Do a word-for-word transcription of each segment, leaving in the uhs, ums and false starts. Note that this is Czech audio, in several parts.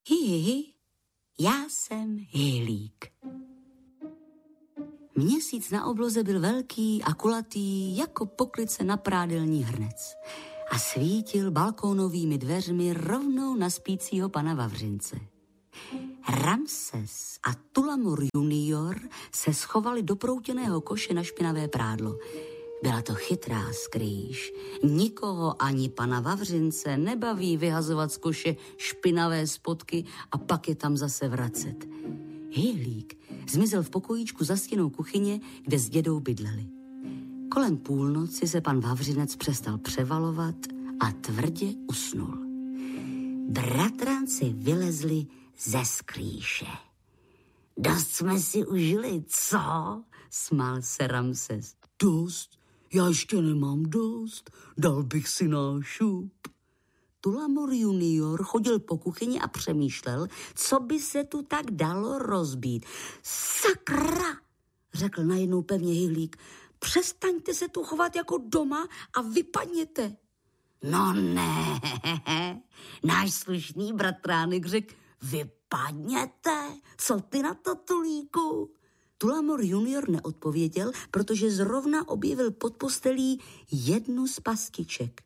Hi, hi, hi, já jsem Hyhlík. Měsíc na obloze byl velký a kulatý jako poklice na prádelní hrnec a svítil balkónovými dveřmi rovnou na spícího pana Vavřince. Ramses a Tulamor junior se schovali do proutěného koše na špinavé prádlo. Byla to chytrá skrýš. Nikoho ani pana Vavřince nebaví vyhazovat z koše špinavé spodky a pak je tam zase vracet. Hyhlík zmizel v pokojíčku za stěnou kuchyně, kde s dědou bydleli. Kolem půlnoci se pan Vavřinec přestal převalovat a tvrdě usnul. Bratranci vylezli ze skrýše. Dost jsme si užili, co? Smál se Ramses. Dost? Já ještě nemám dost. Dal bych si nášup. Tulamor junior chodil po kuchyni a přemýšlel, co by se tu tak dalo rozbít. Sakra, řekl najednou pevně Hyhlík. Přestaňte se tu chovat jako doma a vypadněte. No ne, náš slušný bratránek řekl, vypadněte, co ty na to, Tulíku? Tulamor junior neodpověděl, protože zrovna objevil pod postelí jednu z pastiček.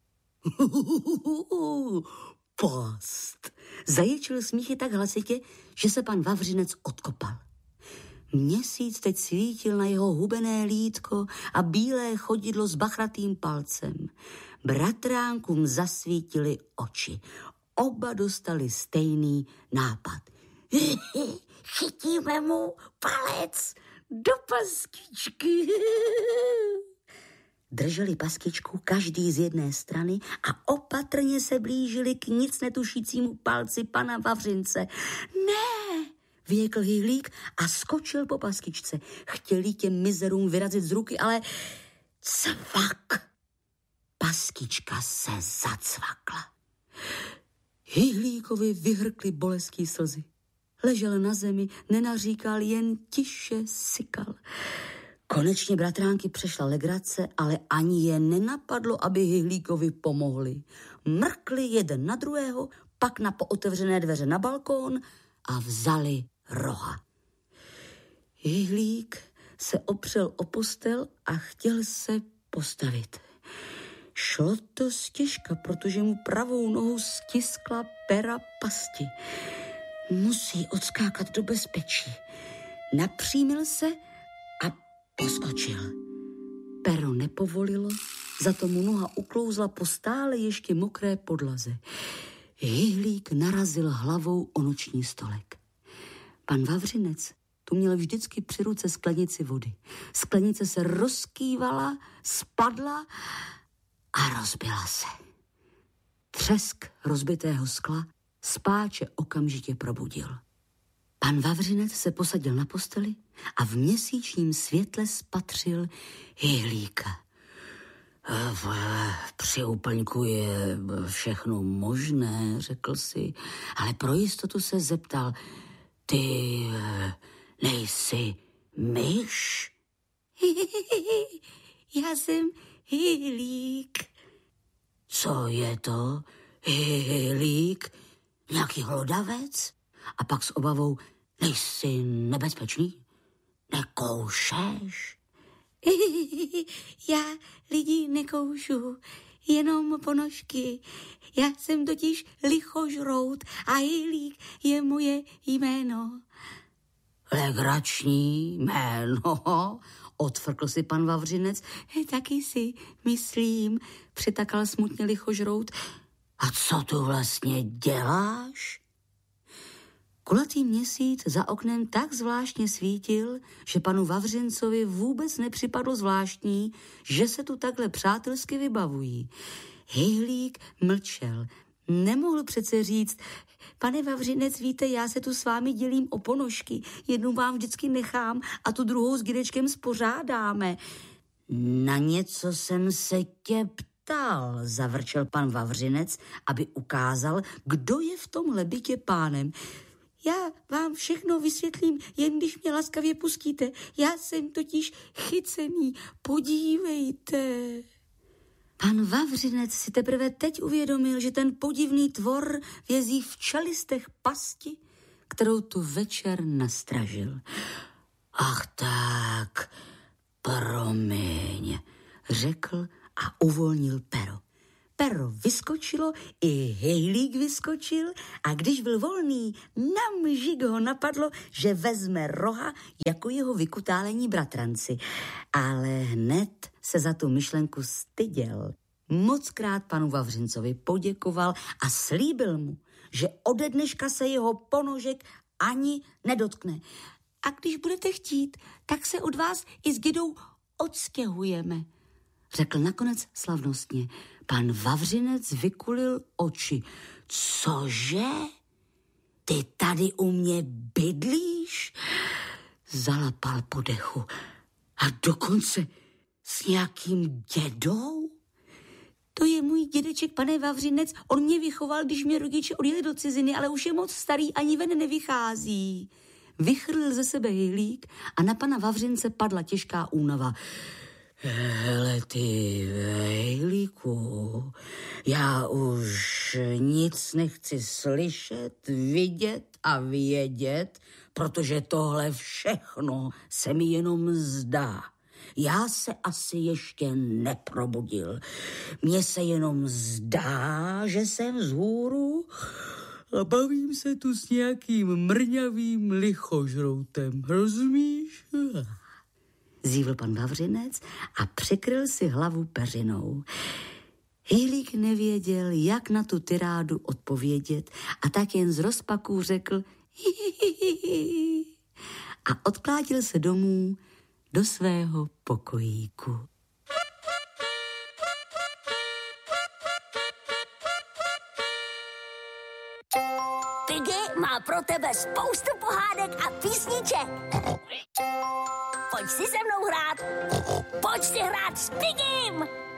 Past, zaječil smíchy tak hlasitě, že se pan Vavřinec odkopal. Měsíc teď svítil na jeho hubené lítko a bílé chodidlo s bachratým palcem. Bratránkům zasvítily oči. Oba dostali stejný nápad. Chytíme mu palec do paskičky. Drželi paskičku každý z jedné strany a opatrně se blížili k nic netušícímu palci pana Vavřince. Ne, vyjekl Hyhlík a skočil po paskičce. Chtěli těm mizerům vyrazit z ruky, ale cvak. Paskička se zacvakla. Hyhlíkovi vyhrkly bolestí slzy. Ležel na zemi, nenaříkal, jen tiše sykal. Konečně bratránky přešla legrace, ale ani je nenapadlo, aby Hyhlíkovi pomohli. Mrkli jeden na druhého, pak na pootevřené dveře na balkón a vzali roha. Hyhlík se opřel o postel a chtěl se postavit. Šlo to stěžka, protože mu pravou nohu stiskla pera pasti. Musí odskákat do bezpečí. Napřímil se a poskočil. Pero nepovolilo, za to mu noha uklouzla po stále ještě mokré podlaze. Hyhlík narazil hlavou o noční stolek. Pan Vavřinec tu měl vždycky při ruce sklenici vody. Sklenice se rozkývala, spadla a rozbila se. Třesk rozbitého skla spáče okamžitě probudil. Pan Vavřinec se posadil na posteli a v měsíčním světle spatřil Hyhlíka. Při úplňku je všechno možné, řekl si, ale pro jistotu se zeptal, ty nejsi myš? Já jsem Hyhlík. Co je to, Hyhlík? Nějaký hlodavec? A pak s obavou, nejsi nebezpečný? Nekoušeš? Já lidi nekoušu, jenom ponožky. Já jsem totiž lichožrout a Hyhlík je moje jméno. Legrační jméno, odfrkl si pan Vavřinec. Taky si myslím, přitakal smutně lichožrout. A co tu vlastně děláš? Kulatý měsíc za oknem tak zvláštně svítil, že panu Vavřincovi vůbec nepřipadlo zvláštní, že se tu takhle přátelsky vybavují. Hyhlík mlčel. Nemohl přece říct, pane Vavřinec, víte, já se tu s vámi dělím o ponožky. Jednu vám vždycky nechám a tu druhou s Gidečkem spořádáme. Na něco jsem se tě ptal, zavrčel pan Vavřinec, aby ukázal, kdo je v tomhle bytě pánem. Já vám všechno vysvětlím, jen když mě laskavě pustíte. Já jsem totiž chycený, podívejte. Pan Vavřinec si teprve teď uvědomil, že ten podivný tvor vězí v čelistech pasti, kterou tu večer nastražil. Ach tak, promiň, řekl a uvolnil pero. Pero vyskočilo, i hejlík vyskočil a když byl volný, namžik ho napadlo, že vezme roha jako jeho vykutálení bratranci. Ale hned se za tu myšlenku styděl. Mockrát panu Vavřincovi poděkoval a slíbil mu, že ode dneška se jeho ponožek ani nedotkne. A když budete chtít, tak se od vás i s dědou odstěhujeme, řekl nakonec slavnostně. Pan Vavřinec vykulil oči. Cože? Ty tady u mě bydlíš? Zalapal po dechu. A dokonce s nějakým dědou? To je můj dědeček, pane Vavřinec. On mě vychoval, když mě rodiče odjeli do ciziny, ale už je moc starý, ani ven nevychází. Vychrlil ze sebe hejlík a na pana Vavřince padla těžká únava. Hele ty, hejlíku, já už nic nechci slyšet, vidět a vědět, protože tohle všechno se mi jenom zdá. Já se asi ještě neprobudil. Mně se jenom zdá, že jsem vzhůru a bavím se tu s nějakým mrňavým lichožroutem, rozumíš? Zívl pan Vavřinec a přikryl si hlavu peřinou. Hejlík nevěděl, jak na tu tirádu odpovědět a tak jen z rozpaků řekl hihihihi a odklátil se domů do svého pokojíku. Piggy má pro tebe spoustu pohádek a písniček. Pojď si se mnou hrát. Pojď si hrát s Piggym.